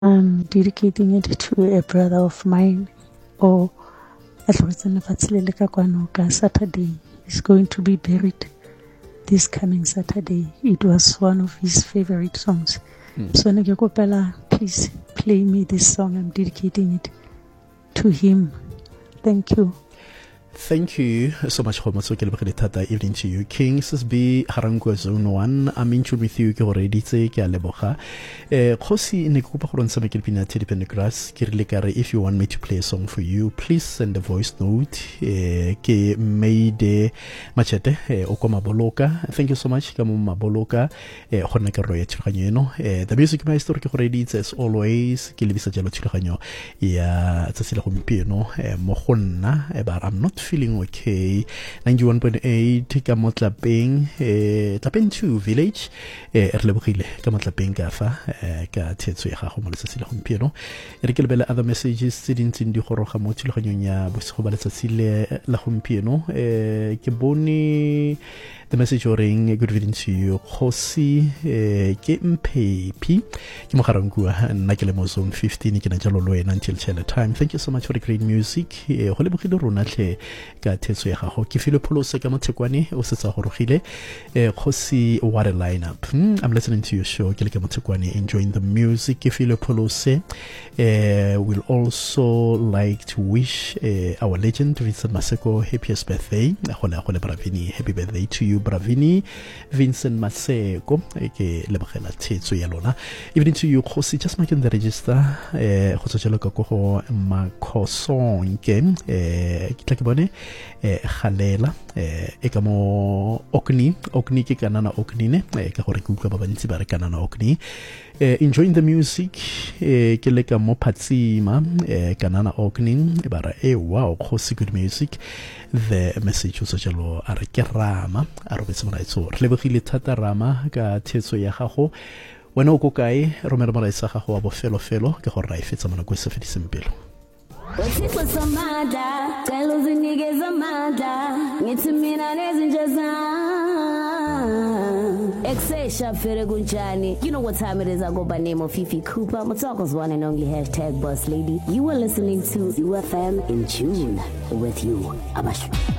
I'm dedicating it to a brother of mine, or Saturday. He's going to be buried this coming Saturday. It was one of his favorite songs. So Nagekopela, please play me this song. I'm dedicating it to him. Thank you. Thank you so much, evening to you. King SSB Harangwa Zone 1. I'm in tune with you. Ke already ke a leboga. Khosi ne kopa go rontsha Mekelpina Teddy Pendergrass. Ke rile kare, if you want me to play a song for you, please send a voice note. Ke Meide Machete o kwa Maboloka. Thank you so much ka mo Maboloka. Gona ke roya tshulaganyo eno. The music maestro ke already, as always, ke lebisa jalo tshulaganyo ya tsatsi la gompieno mo go nna but I'm not feeling okay. 91.8 ka Motlapeng, Tlapeng 2 village. Re lebogile ka Motlapeng ka fa ka thetso ya gago mo letsatsi la gompieno. Re ke lebela other messages tse dintseng di goroga mo thulaganyong ya bosigo ba letsatsi la gompieno. Ke bone the message oring, good evening to you. Khosi ke Mpepi ke mogarangkua nna ke le mo zone 15 ke na jalo lo ena until channel time. Thank you so much for the great music. Go lebogile rona tle ka thetso ya gago. Ke file pholosa ka mothekwane o setsa gorogile. Khosi, what a lineup. I'm listening to your show ke le ka mothekwane, enjoying the music. Ke file pholosa. We'll also like to wish our legend Vincent Maseko happiest birthday. Gole Bravini, happy birthday to you Bravini Vincent Maseko. Ke lebogela thetso ya lona. Evening to you Khosi, just making the register. Go tsotshela ka go Makhosonke ke tla ke bone Khalela e ka mo Okni ke kanana Okni ne ka gore ke utlwa ba bantsi ba re kanana Okni. Enjoying the music ke le ka mo Phatsima kanana Okni ba ra wow Khosi, good music. The message o tsotshelo a re ke Rama a robetse molaetso. Re lebogile thata Rama ka thetso ya gago. Wena o go kae romela molaetsa gago wa bofelo ke gore ra ifetsa mona go se fediseng pelo. Uthixo somandla, cela uzinikeze amandla, ngithi mina nezinjaza. Exesha fere kunjani. You know what time it is. I go by name of Fifi Cooper. Motoko's one and only #boss lady. You are listening to UFM in June with you, Abash.